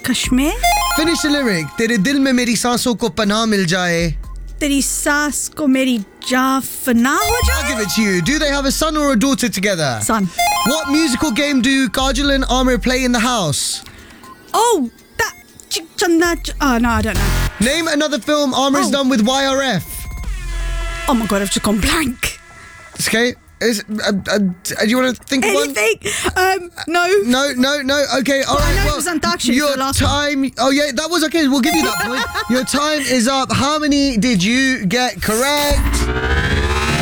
Kashmir? Finish the lyric. तेरे दिल में मेरी सांसों को पनाह मिल जाए. तेरी सांस को मेरी जान फना हो I'll जाए? give it to you. Do they have a son or a daughter together? Son. What musical game do Kajol and Amir play in the house? Oh, that... Oh, no, I don't know. Name another film Amir's done with YRF. Oh my God, I've just gone blank. Okay. Do you want to think of one? Anything? No. No. Okay, all right. I know it was Antakshari your for the last time. Oh yeah, that was okay. We'll give you that point. Your time is up. How many did you get correct?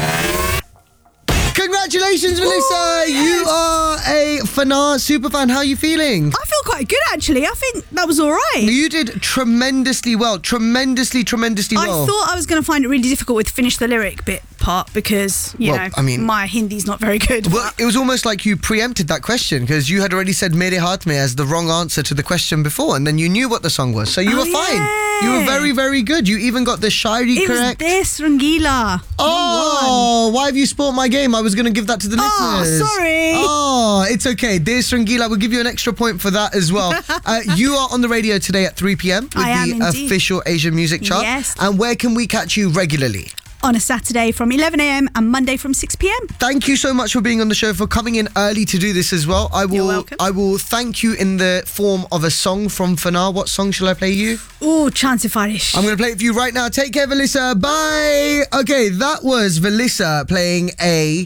Congratulations, Melissa. Yes. You are a Fana superfan. How are you feeling? I feel quite good, actually. I think that was all right. You did tremendously well. Tremendously well. I thought I was going to find it really difficult with finish the lyric bit part because, you know, my Hindi's not very good. Well, it was almost like you preempted that question because you had already said Mere Haath Mein as the wrong answer to the question before, and then you knew what the song was. So you were fine. You were very, very good. You even got the Shairi correct. It was Des Rangila. Oh, why have you spoilt my game? I was going to give that to the listeners. Sorry. Oh, it's okay. Des Rangila, we'll give you an extra point for that as well. You are on the radio today at 3 p.m. with the official Asian Music Chart. Yes. And where can we catch you regularly? On a Saturday from 11 a.m. and Monday from 6 p.m. Thank you so much for being on the show, for coming in early to do this as well. You're welcome. I will thank you in the form of a song from Fana. What song shall I play you? Oh, Chance Farish. I'm going to play it for you right now. Take care, Velissa. Bye. Okay, that was Velissa playing a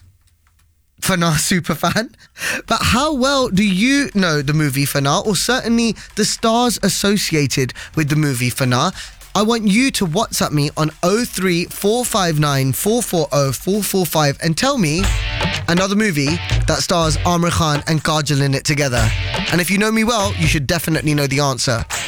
Fana superfan. But how well do you know the movie Fana, or certainly the stars associated with the movie Fana? I want you to WhatsApp me on 03459 440 445 and tell me another movie that stars Amir Khan and Kajol in it together. And if you know me well, you should definitely know the answer.